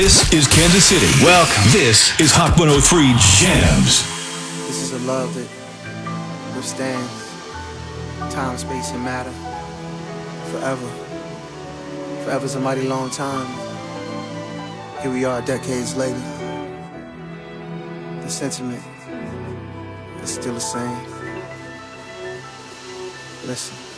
This is Kansas City. Welcome. This is Hot 103 Jams. This is a love that withstands time, space, and matter forever. Forever's a mighty long time. Here we are decades later. The sentiment is still the same. Listen.